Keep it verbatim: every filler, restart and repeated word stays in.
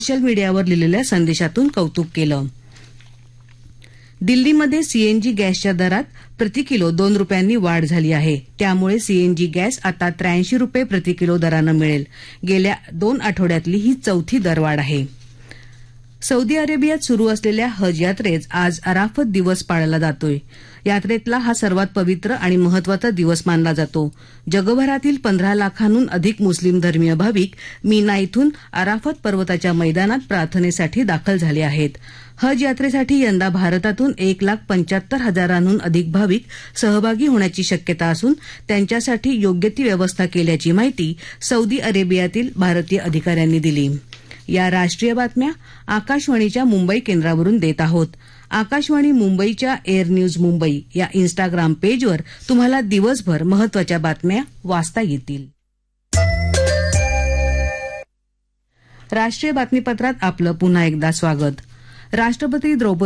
Social मीडियावर लिहिलेल्या संदेशातून कौतुक केलं. दिल्लीमध्ये सीएनजी गॅसच्या दरात प्रति किलो दोन रुपयांनी वाढ झाली आहे. त्यामुळे सीएनजी गॅस आता त्र्याऐंशी रुपये प्रति किलो दरानं मिळेल. गेल्या दोन आठवड्यातली ही चौथी दरवाढ आहे. सौदी अरेबियात सुरू असलेल्या हज यात्रेत आज अराफत दिवस पाळला जातोय. यात्रेतला हा सर्वात पवित्र आणि महत्वाचा दिवस मानला जातो. जगभरातील पंधरा लाखांहून अधिक मुस्लिम धर्मीय भाविक मीना इथून अराफत पर्वताच्या मैदानात प्रार्थनेसाठी दाखल झाले आहेत. हज यात्रेसाठी यंदा भारतातून एक लाख पंच्याहत्तर हजारांहून अधिक भाविक सहभागी होण्याची शक्यता असून त्यांच्यासाठी योग्य ती व्यवस्था केल्याची माहिती सौदी अरेबियातील भारतीय अधिकाऱ्यांनी दिली. या राष्ट्रीय बातम्या आकाशवाणीच्या मुंबई केंद्रावरून देत आहोत. आकाशवाणी मुंबईच्या एअर न्यूज मुंबई या इन्स्टाग्राम पेजवर तुम्हाला दिवसभर महत्वाच्या बातम्या वाचता येतील. राष्ट्रीय बातमीपत्रात आपलं पुन्हा एकदा स्वागत. राष्ट्रपती द्रौपदी